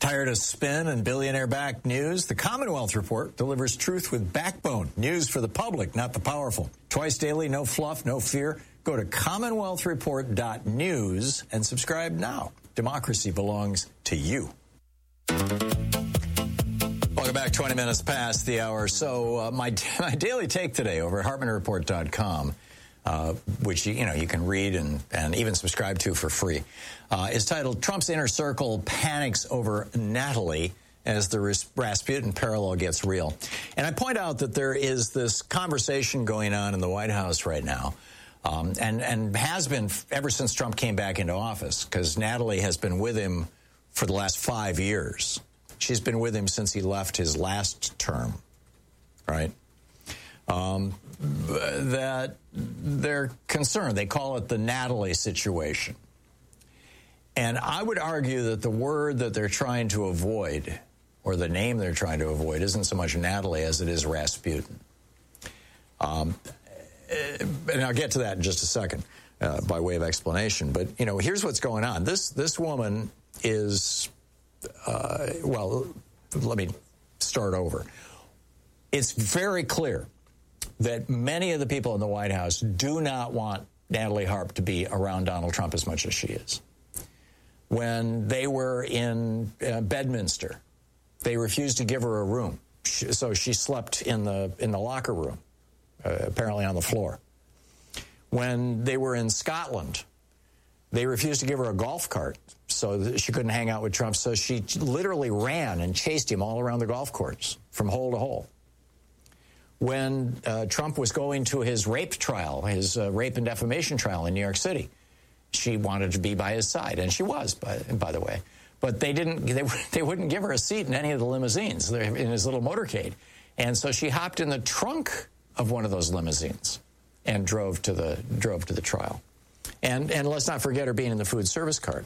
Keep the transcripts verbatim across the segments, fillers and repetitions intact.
Tired of spin and billionaire-backed news? The Commonwealth Report delivers truth with backbone. News for the public, not the powerful. Twice daily, no fluff, no fear. Go to commonwealth report dot news and subscribe now. Democracy belongs to you. Welcome back. twenty minutes past the hour. So uh, my, my daily take today over at hartmann report dot com, uh, which you, you know you can read and, and even subscribe to for free, uh, is titled "Trump's Inner Circle Panics Over Natalie as the Rasputin Parallel Gets Real." And I point out that there is this conversation going on in the White House right now, um, and, and has been ever since Trump came back into office, because Natalie has been with him for the last five years. She's been with him since he left his last term, right? Um, that they're concerned. They call it the Natalie situation. And I would argue that the word that they're trying to avoid, or the name they're trying to avoid, isn't so much Natalie as it is Rasputin. Um, and I'll get to that in just a second uh, by way of explanation. But, you know, here's what's going on. This, this woman is... Uh, well, let me start over. It's very clear that many of the people in the White House do not want Natalie Harp to be around Donald Trump as much as she is. When they were in uh, Bedminster, they refused to give her a room, she, so she slept in the in the locker room, uh, apparently on the floor. When they were in Scotland, they refused to give her a golf cart so that she couldn't hang out with Trump. So she literally ran and chased him all around the golf course from hole to hole. When uh, Trump was going to his rape trial, his uh, rape and defamation trial in New York City, she wanted to be by his side, and she was, by, by the way. But they didn't. They, they wouldn't give her a seat in any of the limousines in his little motorcade, and so she hopped in the trunk of one of those limousines and drove to the drove to the trial. And and let's not forget her being in the food service cart.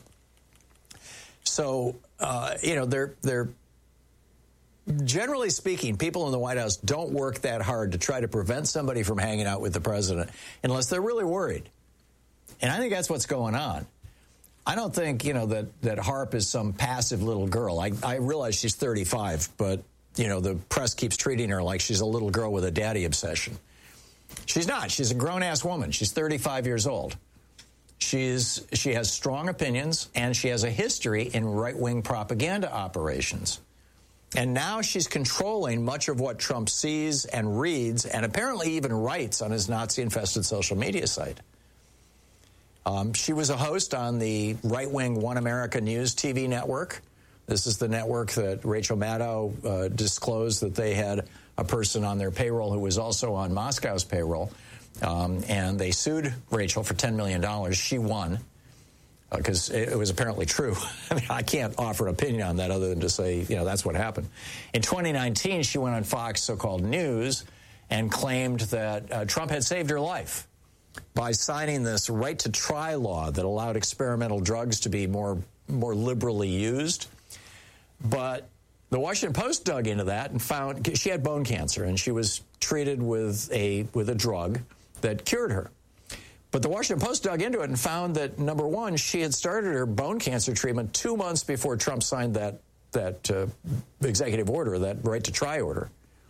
So, uh, you know, they're, they're, generally speaking, people in the White House don't work that hard to try to prevent somebody from hanging out with the president unless they're really worried. And I think that's what's going on. I don't think, you know, that, that Harp is some passive little girl. I, I realize she's thirty-five, but, you know, the press keeps treating her like she's a little girl with a daddy obsession. She's not. She's a grown-ass woman. She's thirty-five years old. She's, she has strong opinions, and she has a history in right-wing propaganda operations. And now she's controlling much of what Trump sees and reads, and apparently even writes on his Nazi-infested social media site. Um, she was a host on the right-wing One America News T V network. This is the network that Rachel Maddow uh, disclosed that they had a person on their payroll who was also on Moscow's payroll. Um, and they sued Rachel for ten million dollars. She won because uh, it, it was apparently true. I mean, I can't offer an opinion on that other than to say, you know, that's what happened. In twenty nineteen, she went on Fox so-called News and claimed that uh, Trump had saved her life by signing this right-to-try law that allowed experimental drugs to be more, more liberally used. But the Washington Post dug into that and found she had bone cancer, and she was treated with a with a drug that cured her. But the Washington Post dug into it and found that, number one, she had started her bone cancer treatment two months before Trump signed that that uh, executive order, that right-to-try order,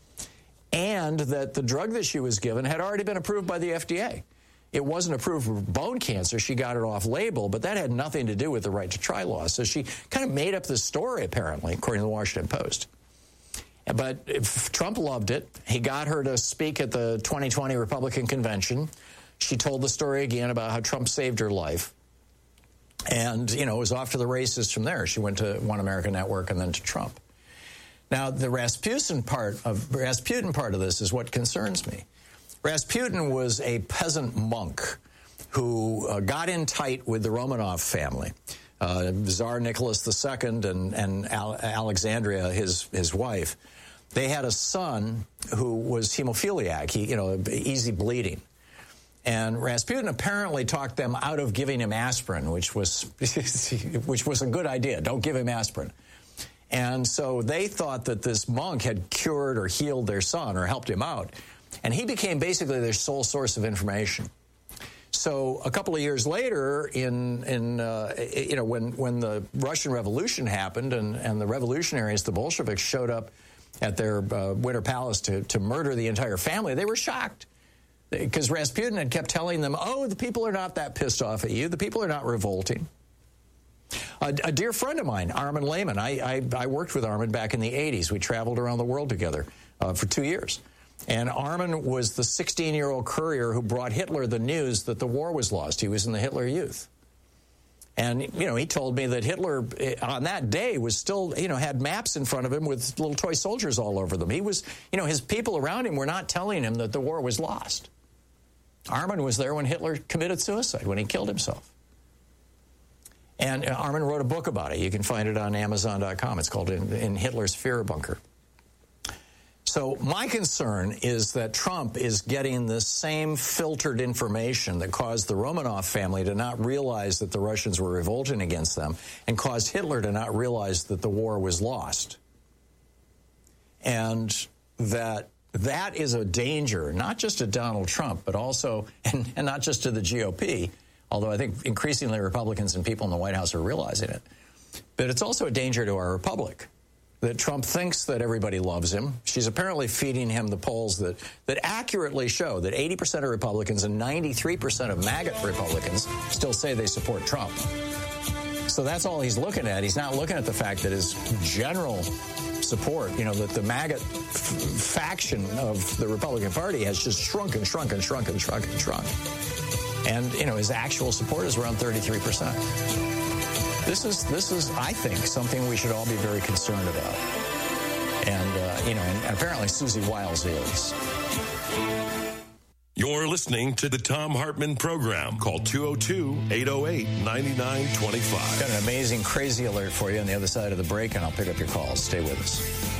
and that the drug that she was given had already been approved by the F D A. It wasn't approved for bone cancer. She got it off label, but that had nothing to do with the right-to-try law. So she kind of made up the story, apparently, according to the Washington Post. But if Trump loved it. He got her to speak at the twenty twenty Republican convention. She told the story again about how Trump saved her life. And, you know, it was off to the races from there. She went to One America Network and then to Trump. Now, the Rasputin part of Rasputin part of this is what concerns me. Rasputin was a peasant monk who uh, got in tight with the Romanov family. Uh, Tsar Nicholas the Second and, and Al- Alexandria, his, his wife, they had a son who was hemophiliac, he, you know, easy bleeding. And Rasputin apparently talked them out of giving him aspirin, which was, which was a good idea. Don't give him aspirin. And so they thought that this monk had cured or healed their son or helped him out. And he became basically their sole source of information. So a couple of years later, in in uh, you know when when the Russian Revolution happened and and the revolutionaries, the Bolsheviks, showed up at their uh, Winter Palace to to murder the entire family, they were shocked because Rasputin had kept telling them, "Oh, the people are not that pissed off at you. The people are not revolting." A, a dear friend of mine, Armin Lehman, I, I, I worked with Armin back in the eighties. We traveled around the world together uh, for two years. And Armin was the sixteen-year-old courier who brought Hitler the news that the war was lost. He was in the Hitler Youth. And, you know, he told me that Hitler on that day was still, you know, had maps in front of him with little toy soldiers all over them. He was, you know, his people around him were not telling him that the war was lost. Armin was there when Hitler committed suicide, when he killed himself. And Armin wrote a book about it. You can find it on Amazon dot com. It's called In, In Hitler's Fear Bunker. So my concern is that Trump is getting the same filtered information that caused the Romanov family to not realize that the Russians were revolting against them and caused Hitler to not realize that the war was lost. And that that is a danger, not just to Donald Trump, but also, and, and not just to the G O P, although I think increasingly Republicans and people in the White House are realizing it. But it's also a danger to our republic, that Trump thinks that everybody loves him. She's apparently feeding him the polls that, that accurately show that eighty percent of Republicans and ninety-three percent of MAGA Republicans still say they support Trump. So that's all he's looking at. He's not looking at the fact that his general support, you know, that the MAGA f- faction of the Republican Party has just shrunk and shrunk and shrunk and shrunk and shrunk. And, you know, his actual support is around thirty-three percent. This is, this is, I think, something we should all be very concerned about. And, uh, you know, and apparently Susie Wiles is. You're listening to the Thom Hartmann Program. Call two oh two, eight oh eight, nine nine two five. Got an amazing crazy alert for you on the other side of the break, and I'll pick up your calls. Stay with us.